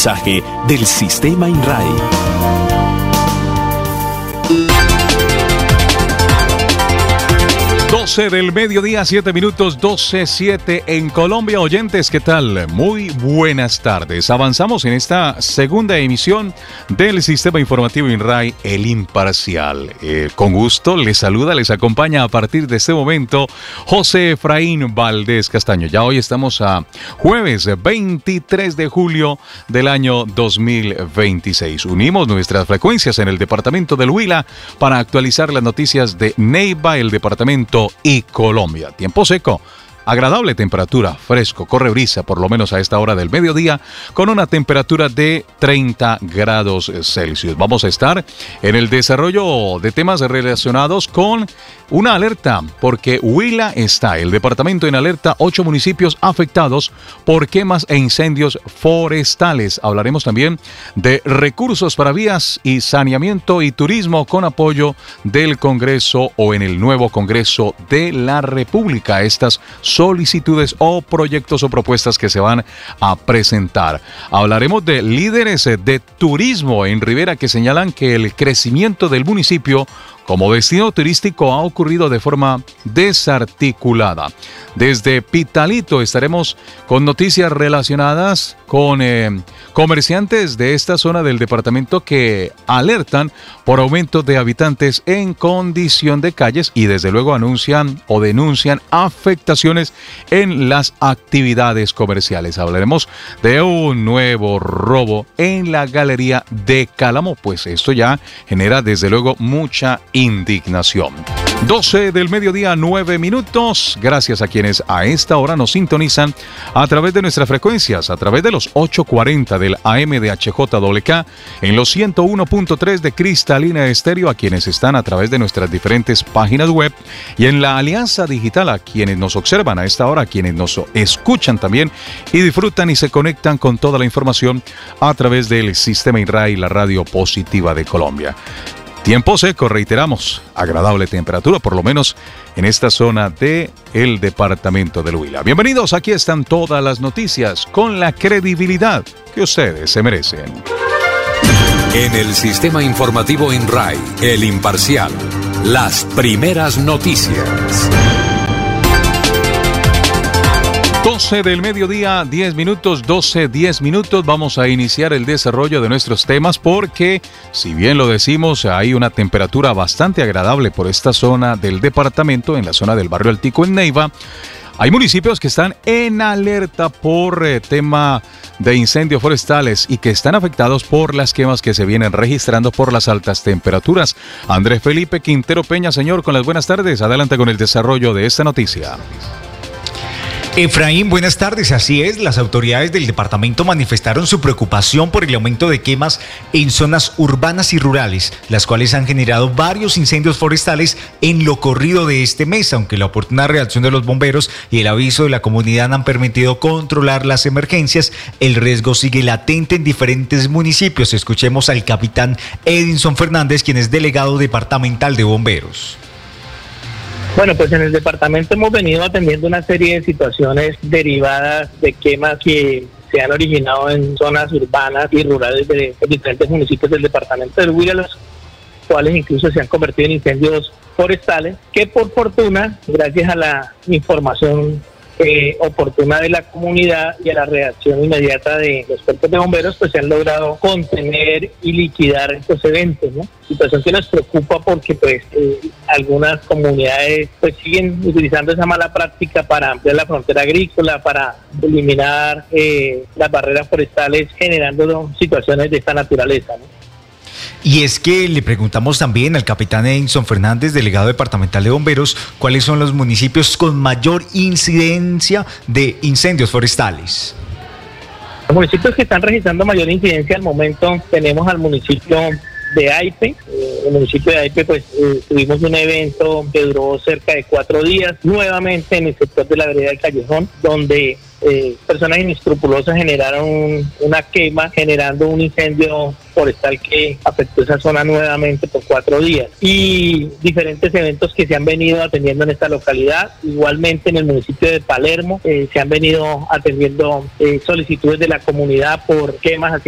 mensaje del Sistema INRAE. 12 del mediodía, 7 minutos, 12:07 en Colombia. Oyentes, ¿qué tal? Muy buenas tardes. Avanzamos en esta segunda emisión del Sistema Informativo INRAE, El Imparcial. Con gusto les saluda, les acompaña a partir de este momento José Efraín Valdés Castaño. Ya hoy estamos a jueves 23 de julio del año 2026. Unimos nuestras frecuencias en el departamento del Huila para actualizar las noticias de Neiva, el departamento y Colombia. Tiempo seco, agradable temperatura, fresco, corre brisa por lo menos a esta hora del mediodía con una temperatura de 30 grados Celsius. Vamos a estar en el desarrollo de temas relacionados con una alerta porque Huila está, el departamento en alerta, 8 municipios afectados por quemas e incendios forestales. Hablaremos también de recursos para vías y saneamiento y turismo con apoyo del Congreso o en el nuevo Congreso de la República. Estas solicitudes o proyectos o propuestas que se van a presentar. Hablaremos de líderes de turismo en Rivera que señalan que el crecimiento del municipio como destino turístico ha ocurrido de forma desarticulada. Desde Pitalito estaremos con noticias relacionadas con comerciantes de esta zona del departamento que alertan por aumento de habitantes en condición de calles y desde luego anuncian o denuncian afectaciones en las actividades comerciales. Hablaremos de un nuevo robo en la galería de Cálamo, pues esto ya genera desde luego mucha indignación. 12 del mediodía, 9 minutos. Gracias a quienes a esta hora nos sintonizan a través de nuestras frecuencias, a través de los 840 del AM de HJWK, en los 101.3 de Cristalina Estéreo, a quienes están a través de nuestras diferentes páginas web y en la Alianza Digital, a quienes nos observan a esta hora, a quienes nos escuchan también y disfrutan y se conectan con toda la información a través del Sistema INRAE y la Radio Positiva de Colombia. Tiempo seco, reiteramos, agradable temperatura, por lo menos en esta zona del departamento del Huila. Bienvenidos, aquí están todas las noticias con la credibilidad que ustedes se merecen. En el Sistema Informativo INRAE, El Imparcial, las primeras noticias. 12 del mediodía, 10 minutos, 10 minutos. Vamos a iniciar el desarrollo de nuestros temas porque, si bien lo decimos, hay una temperatura bastante agradable por esta zona del departamento, en la zona del barrio Altico en Neiva. Hay municipios que están en alerta por tema de incendios forestales y que están afectados por las quemas que se vienen registrando por las altas temperaturas. Andrés Felipe Quintero Peña, señor, con las buenas tardes. Adelante con el desarrollo de esta noticia. Efraín, buenas tardes. Así es, las autoridades del departamento manifestaron su preocupación por el aumento de quemas en zonas urbanas y rurales, las cuales han generado varios incendios forestales en lo corrido de este mes, aunque la oportuna reacción de los bomberos y el aviso de la comunidad han permitido controlar las emergencias. El riesgo sigue latente en diferentes municipios. Escuchemos al capitán Edinson Fernández, quien es delegado departamental de bomberos. Bueno, pues en el departamento hemos venido atendiendo una serie de situaciones derivadas de quemas que se han originado en zonas urbanas y rurales de diferentes municipios del departamento del Huila, los cuales incluso se han convertido en incendios forestales, que por fortuna, gracias a la información oportuna de la comunidad y a la reacción inmediata de los cuerpos de bomberos, pues se han logrado contener y liquidar estos eventos, ¿no? Situación que nos preocupa porque pues algunas comunidades pues siguen utilizando esa mala práctica para ampliar la frontera agrícola, para eliminar las barreras forestales, generando situaciones de esta naturaleza, ¿no? Y es que le preguntamos también al capitán Edinson Fernández, delegado departamental de bomberos, cuáles son los municipios con mayor incidencia de incendios forestales. Los municipios que están registrando mayor incidencia al momento tenemos al municipio de Aipe. El municipio de Aipe pues tuvimos un evento que duró cerca de 4 días, nuevamente en el sector de la vereda del Callejón, donde personas inescrupulosas generaron una quema, generando un incendio forestal que afectó esa zona nuevamente por 4 días, y diferentes eventos que se han venido atendiendo en esta localidad. Igualmente en el municipio de Palermo se han venido atendiendo solicitudes de la comunidad por quemas